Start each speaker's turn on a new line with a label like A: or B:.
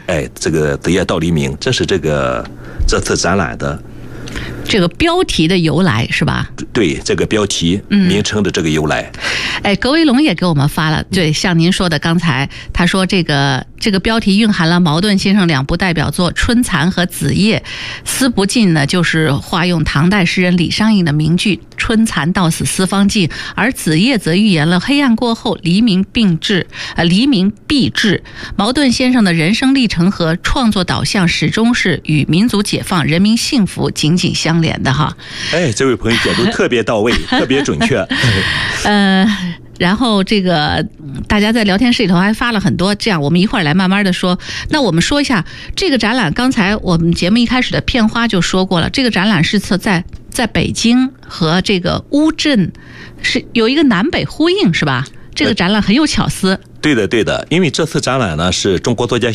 A: 这个子夜到黎明，这是这次展览的
B: 这个标题的由来是吧？
A: 对，这个标题名称的这个由来。
B: 葛维龙也给我们发了，对，像您说的，刚才他说这个标题蕴含了茅盾先生两部代表作《春蚕》和《子夜》，思不尽呢就是化用唐代诗人李商隐的名句“春蚕到死丝方尽”，而《子夜》则预言了黑暗过后黎明必至。茅盾先生的人生历程和创作导向始终是与民族解放、人民幸福紧紧相连的哈。
A: 这位朋友解读特别到位，特别准确。
B: 然后大家在聊天室里头还发了很多，这样我们一会儿来慢慢的说。那我们说一下这个展览，刚才我们节目一开始的片花就说过了，这个展览是在北京和这个乌镇是有一个南北呼应是吧？这个展览很有巧思。
A: 对的，因为这次展览呢是中国作家